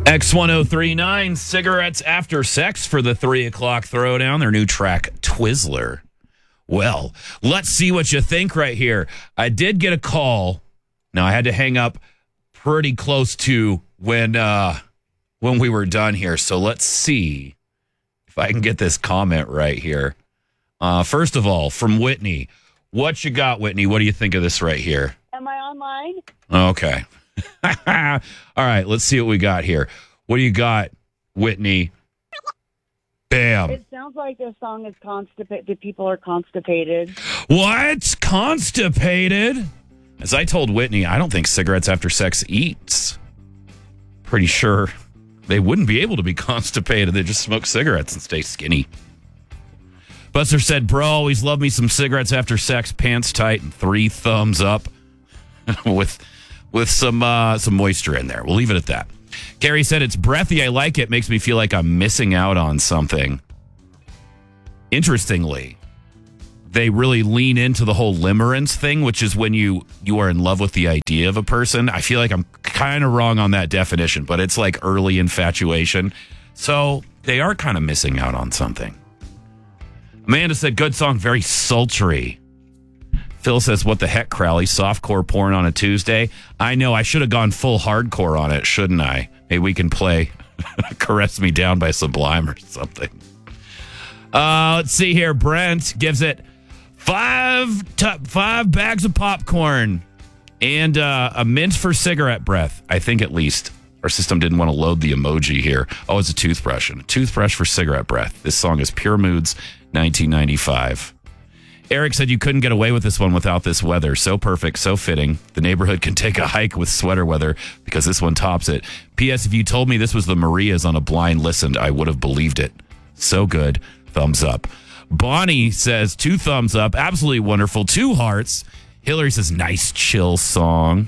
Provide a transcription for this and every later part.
X1039, Cigarettes After Sex for the 3 o'clock throwdown, their new track, Twizzler. Well, let's see what you think right here. I did get a call. Now, I had to hang up pretty close to when we were done here. So let's see if I can get this comment right here. First of all, from Whitney. What you got, Whitney? What do you think of this right here? Am I online? Okay. All right, let's see what we got here. What do you got, Whitney? Bam. It sounds like this song is constipated. People are constipated. What? Constipated? As I told Whitney, I don't think Cigarettes After Sex eats. Pretty sure they wouldn't be able to be constipated. They just smoke cigarettes and stay skinny. Buster said, bro, always love me some Cigarettes After Sex, pants tight, and 3 thumbs up with some moisture in there. We'll leave it at that. Gary said, it's breathy. I like it. Makes me feel like I'm missing out on something. Interestingly, they really lean into the whole limerence thing, which is when you are in love with the idea of a person. I feel like I'm kind of wrong on that definition, but it's like early infatuation. So they are kind of missing out on something. Amanda said, good song, very sultry. Phil says, what the heck, Crowley? Softcore porn on a Tuesday? I know, I should have gone full hardcore on it, shouldn't I? Maybe we can play Caress Me Down by Sublime or something. Let's see here. Brent gives it 5 bags of popcorn and a mint for cigarette breath, I think at least. Our system didn't want to load the emoji here. Oh, it's a toothbrush. And a toothbrush for cigarette breath. This song is Pure Moods, 1995. Eric said you couldn't get away with this one without this weather. So perfect, so fitting. The neighborhood can take a hike with sweater weather because this one tops it. P.S. If you told me this was the Marias on a blind listen, I would have believed it. So good. Thumbs up. Bonnie says 2 thumbs up. Absolutely wonderful. 2 hearts. Hillary says nice chill song.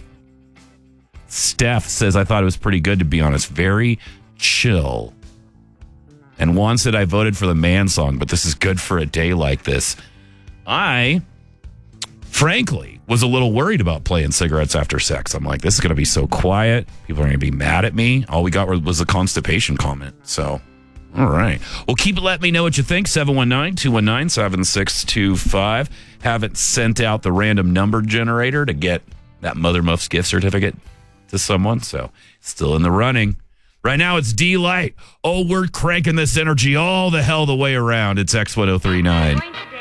Steph says I thought it was pretty good, to be honest. Very chill. And Juan said I voted for the Man song, but this is good for a day like this. I, frankly, was a little worried about playing Cigarettes After Sex. I'm like, this is going to be so quiet. People are going to be mad at me. All we got was a constipation comment. So, all right. Well, letting me know what you think. 719-219-7625. Haven't sent out the random number generator to get that Mother Muffs gift certificate to someone. So, still in the running. Right now, it's D-Light. Oh, we're cranking this energy all the hell the way around. It's X1039.